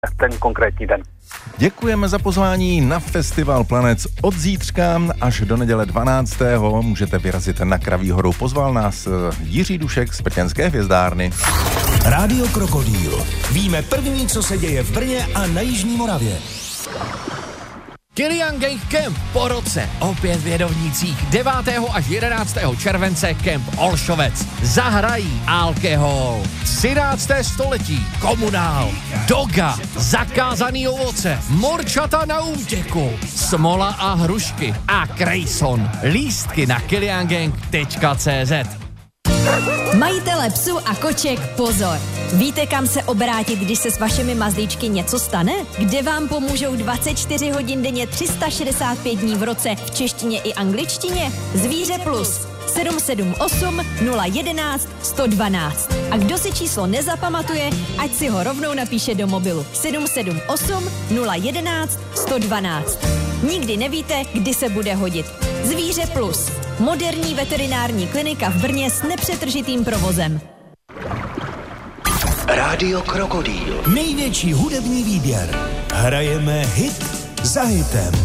ten konkrétní den. Děkujeme za pozvání na Festival Planec. Od zítřka až do neděle 12. můžete vyrazit na Kraví horu. Pozval nás Jiří Dušek z Brněnské hvězdárny. Rádio Krokodýl. Víme první, co se děje v Brně a na Jižní Moravě. Kilian Gang Camp po roce opět v Jedovnicích 9. až 11. července Camp Olšovec. Zahrají Alkohol, 13. století, Komunál, Doga, Zakázaný ovoce, Morčata na útěku, Smola a hrušky a Krejson. Lístky na kiliangang.cz. Majitele psů a koček, pozor! Víte, kam se obrátit, když se s vašimi mazlíčky něco stane? Kde vám pomůžou 24 hodin denně 365 dní v roce v češtině i angličtině? Zvíře Plus 778 011 112. A kdo si číslo nezapamatuje, ať si ho rovnou napíše do mobilu 778 011 112. Nikdy nevíte, kdy se bude hodit. Zvíře Plus. Moderní veterinární klinika v Brně s nepřetržitým provozem. Rádio Krokodýl. Největší hudební výběr. Hrajeme hit za hitem.